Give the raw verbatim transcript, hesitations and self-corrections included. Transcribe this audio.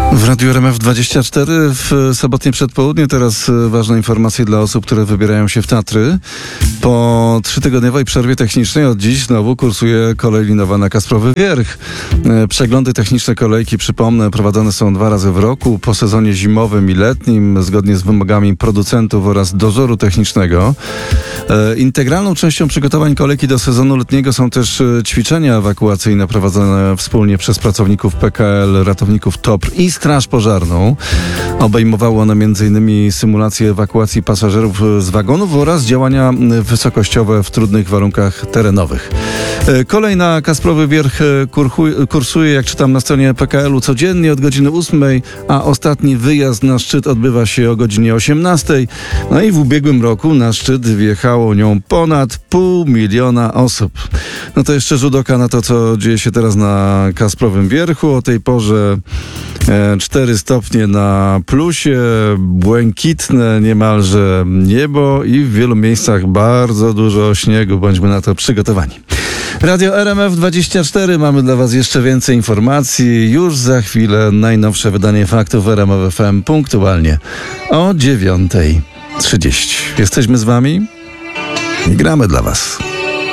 W Radiu R M F dwadzieścia cztery w sobotnie przedpołudnie. Teraz ważne informacje dla osób, które wybierają się w Tatry. Po trzytygodniowej przerwie technicznej od dziś znowu kursuje kolej linowa na Kasprowy Wierch. Przeglądy techniczne kolejki, przypomnę, prowadzone są dwa razy w roku po sezonie zimowym i letnim, zgodnie z wymogami producentów oraz dozoru technicznego. Integralną częścią przygotowań kolejki do sezonu letniego są też ćwiczenia ewakuacyjne prowadzone wspólnie przez pracowników P K L, ratowników T O P R i Straż Pożarną. Obejmowało one między innymi symulację ewakuacji pasażerów z wagonów oraz działania wysokościowe w trudnych warunkach terenowych. Kolej na Kasprowy Wierch kursuje, jak czytam na stronie P K L-u, codziennie od godziny ósmej, a ostatni wyjazd na szczyt odbywa się o godzinie osiemnastej. No i w ubiegłym roku na szczyt wjechało nią ponad pół miliona osób. No to jeszcze rzut oka na to, co dzieje się teraz na Kasprowym Wierchu. O tej porze cztery stopnie na plusie, błękitne niemalże niebo i w wielu miejscach bardzo dużo śniegu. Bądźmy na to przygotowani. Radio R M F dwadzieścia cztery. Mamy dla Was jeszcze więcej informacji. Już za chwilę najnowsze wydanie faktów R M F F M punktualnie o dziewiątej trzydzieści. Jesteśmy z Wami i gramy dla Was.